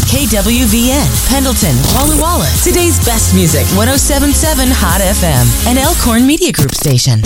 KWVN, Pendleton, Walla Walla. Today's best music, 107.7 Hot FM, an Elkhorn Media Group station.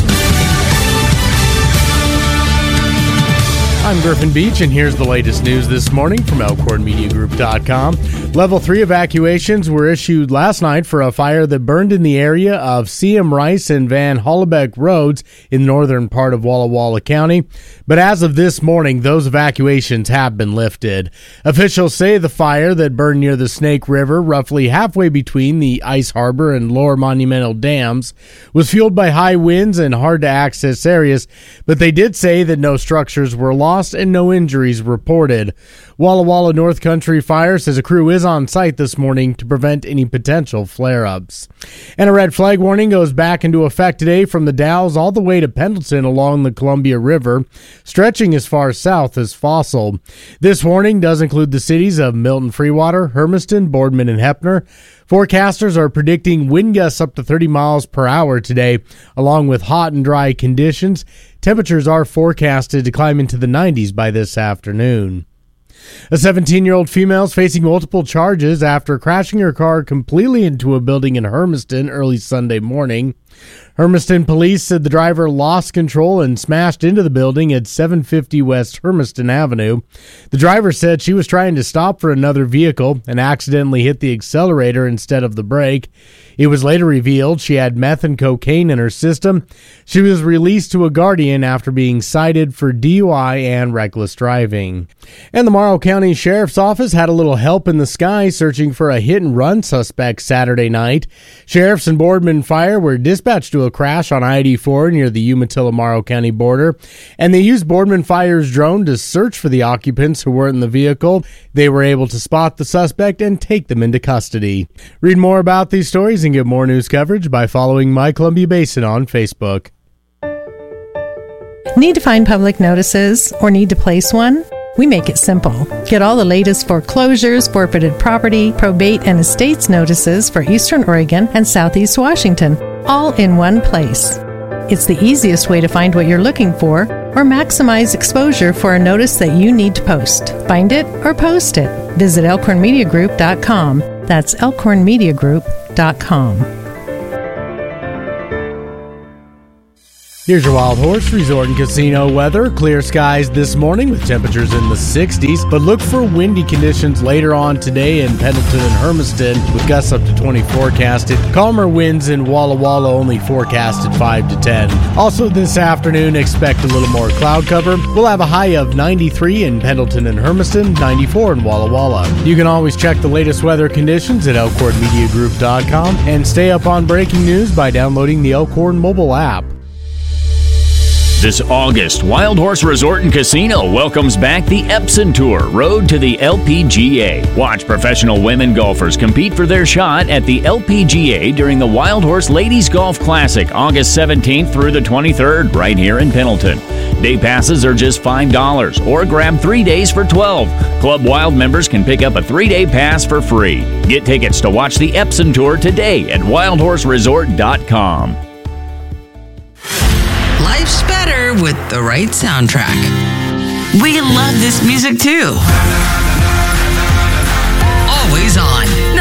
I'm Griffin Beach, and here's the latest news this morning from ElkhornMediaGroup.com. Level 3 evacuations were issued last night for a fire that burned in the area of C.M. Rice and Van Hollebeck roads in the northern part of Walla Walla County. But as of this morning, those evacuations have been lifted. Officials say the fire that burned near the Snake River, roughly halfway between the Ice Harbor and Lower Monumental Dams, was fueled by high winds and hard-to-access areas, but they did say that no structures were lost and no injuries reported. Walla Walla North Country Fire says a crew is on site this morning to prevent any potential flare-ups. And a red flag warning goes back into effect today from the Dalles all the way to Pendleton along the Columbia River, stretching as far south as Fossil. This warning does include the cities of Milton, Freewater, Hermiston, Boardman, and Heppner. Forecasters are predicting wind gusts up to 30 miles per hour today, along with hot and dry conditions. Temperatures are forecasted to climb into the 90s by this afternoon. A 17-year-old female is facing multiple charges after crashing her car completely into a building in Hermiston early Sunday morning. Hermiston police said the driver lost control and smashed into the building at 750 West Hermiston Avenue. The driver said she was trying to stop for another vehicle and accidentally hit the accelerator instead of the brake. It was later revealed she had meth and cocaine in her system. She was released to a guardian after being cited for DUI and reckless driving. And the Morrow County Sheriff's Office had a little help in the sky searching for a hit-and-run suspect Saturday night. Sheriffs and Boardman Fire were dispatched to a crash on I-84 near the Umatilla-Morrow County border, and they used Boardman Fire's drone to search for the occupants who were in the vehicle. They were able to spot the suspect and take them into custody. Read more about these stories and get more news coverage by following My Columbia Basin on Facebook. Need to find public notices or need to place one? We make it simple. Get all the latest foreclosures, forfeited property, probate, and estates notices for Eastern Oregon and Southeast Washington, all in one place. It's the easiest way to find what you're looking for or maximize exposure for a notice that you need to post. Find it or post it. Visit ElkhornMediaGroup.com. That's ElkhornMediaGroup.com. Here's your Wild Horse Resort and Casino weather. Clear skies this morning with temperatures in the 60s, but look for windy conditions later on today in Pendleton and Hermiston with gusts up to 20 forecasted. Calmer winds in Walla Walla only forecasted 5 to 10. Also this afternoon, expect a little more cloud cover. We'll have a high of 93 in Pendleton and Hermiston, 94 in Walla Walla. You can always check the latest weather conditions at ElkhornMediaGroup.com and stay up on breaking news by downloading the Elkhorn mobile app. This August, Wild Horse Resort and Casino welcomes back the Epson Tour, Road to the LPGA. Watch professional women golfers compete for their shot at the LPGA during the Wild Horse Ladies Golf Classic, August 17th through the 23rd, right here in Pendleton. Day passes are just $5, or grab 3 days for $12. Club Wild members can pick up a 3-day pass for free. Get tickets to watch the Epson Tour today at wildhorseresort.com. Life's better with the right soundtrack. We love this music too.